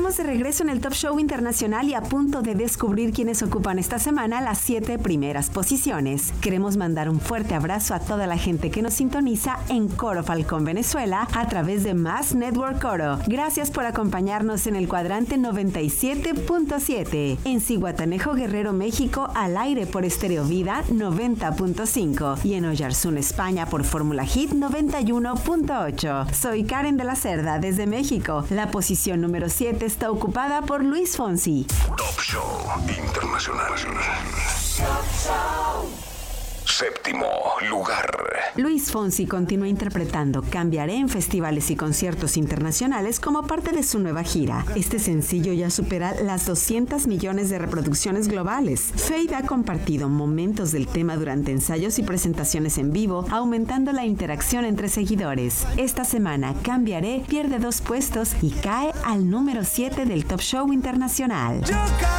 Estamos de regreso en el Top Show Internacional y a punto de descubrir quiénes ocupan esta semana las 7 primeras posiciones. Queremos mandar un fuerte abrazo a toda la gente que nos sintoniza en Coro Falcón, Venezuela, a través de Más Network Coro. Gracias por acompañarnos en el cuadrante 97.7. En Zihuatanejo, Guerrero, México, al aire por Estéreo Vida 90.5. Y en Oyarzún, España, por Fórmula Hit 91.8. Soy Karen de la Cerda, desde México. La posición número 7 está ocupada por Luis Fonsi. Top Show Internacional. Séptimo lugar. Luis Fonsi continúa interpretando Cambiaré en festivales y conciertos internacionales como parte de su nueva gira. Este sencillo ya supera las 200 millones de reproducciones globales. Feid ha compartido momentos del tema durante ensayos y presentaciones en vivo, aumentando la interacción entre seguidores. Esta semana, Cambiaré pierde 2 puestos y cae al número 7 del Top Show Internacional. Yo